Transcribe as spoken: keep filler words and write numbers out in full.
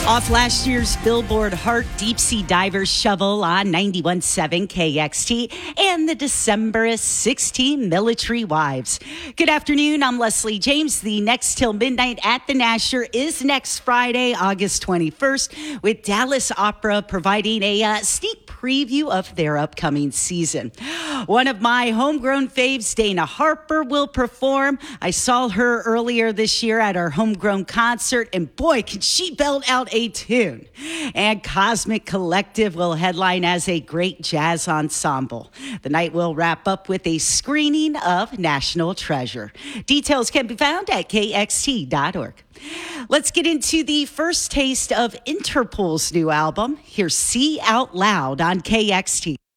Off last year's Billboard Heart Deep Sea Divers Shovel on ninety-one point seven K X T and the Decemberist sixteen Military Wives. Good afternoon. I'm Leslie James. The Next Till Midnight at the Nasher is next Friday, August twenty-first, with Dallas Opera providing a uh, sneak preview of their upcoming season. One of my homegrown faves, Dana Harper, will perform. I saw her earlier this year at our homegrown concert, and boy, can she belt out a tune. And Cosmic Collective will headline as a great jazz ensemble. The night will wrap up with a screening of National Treasure. Details can be found at K X T dot org. Let's get into the first taste of Interpol's new album. Here's See Out Loud on K X T.